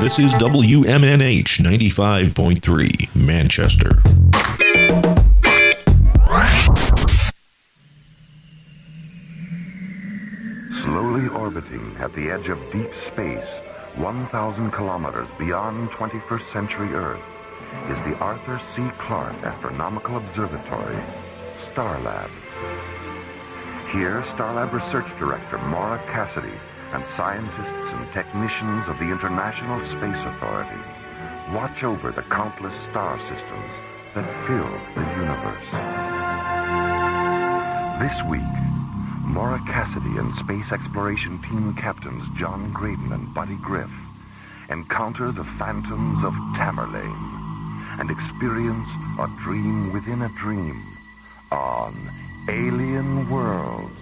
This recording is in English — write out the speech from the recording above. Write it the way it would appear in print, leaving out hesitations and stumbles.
This is WMNH 95.3, Manchester. Slowly orbiting at the edge of deep space, 1,000 kilometers beyond 21st century Earth, is the Arthur C. Clarke Astronomical Observatory, Starlab. Here, Starlab Research Director Maura Cassidy and scientists and technicians of the International Space Authority watch over the countless star systems that fill the universe. This week, Maura Cassidy and Space Exploration Team Captains John Graydon and Buddy Griff encounter the phantoms of Tamerlane and experience a dream within a dream on Alien Worlds.